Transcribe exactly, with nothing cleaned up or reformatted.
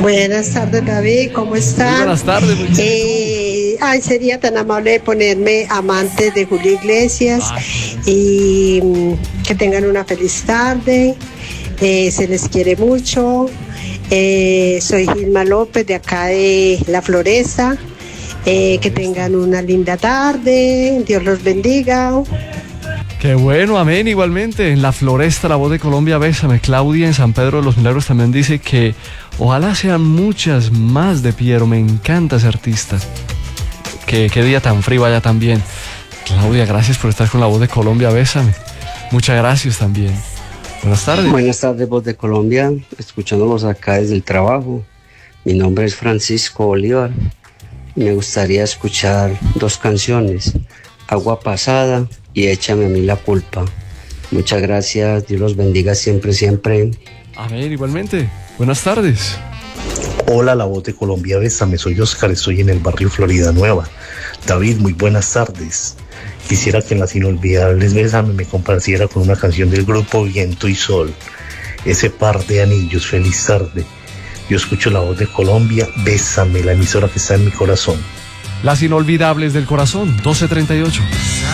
Buenas tardes, David, ¿cómo están? Muy buenas tardes, muy bien. Eh, ay, sería tan amable de ponerme Amantes de Julio Iglesias. Ay. Y mm, que tengan una feliz tarde, eh, se les quiere mucho. Eh, soy Gilma López de acá de La Floresta. Eh, que tengan una linda tarde, Dios los bendiga. Qué bueno, amén, igualmente. En La Floresta, La Voz de Colombia, bésame. Claudia en San Pedro de los Milagros también dice que ojalá sean muchas más de Piero, me encanta ese artista. Que qué día tan frío vaya también. Claudia, gracias por estar con La Voz de Colombia, bésame. Muchas gracias también. Buenas tardes. Buenas tardes, Voz de Colombia, escuchándolos acá desde el trabajo. Mi nombre es Francisco Bolívar. Me gustaría escuchar dos canciones, Agua Pasada y Échame a mí la culpa. Muchas gracias, Dios los bendiga siempre, siempre. Amén, igualmente. Buenas tardes. Hola, La Voz de Colombia, bésame, soy Oscar, estoy en el barrio Florida Nueva. David, muy buenas tardes. Quisiera que en las inolvidables Bésame me complaciera con una canción del grupo Viento y Sol, ese par de anillos, feliz tarde. Yo escucho La Voz de Colombia, bésame, la emisora que está en mi corazón. Las inolvidables del corazón, doce treinta y ocho.